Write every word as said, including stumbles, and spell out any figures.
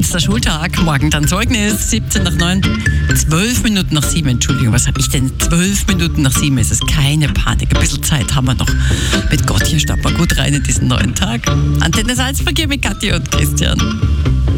erster Schultag, morgen dann Zeugnis, siebzehn nach neun, zwölf Minuten nach sieben, Entschuldigung, was habe ich denn? zwölf Minuten nach sieben ist es, keine Panik, ein bisschen Zeit haben wir noch. Mit Gott, hier starten wir gut rein in diesen neuen Tag. Antenne Salzburg hier mit Kathi und Christian.